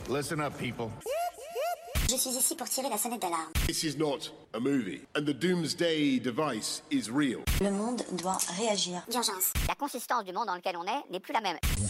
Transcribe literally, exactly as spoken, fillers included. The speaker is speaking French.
Listen up, people. Je suis ici pour tirer la sonnette d'alarme. This is not a movie, and the doomsday device is real. Le monde doit réagir. D'urgence. La consistance du monde dans lequel on est n'est plus la même.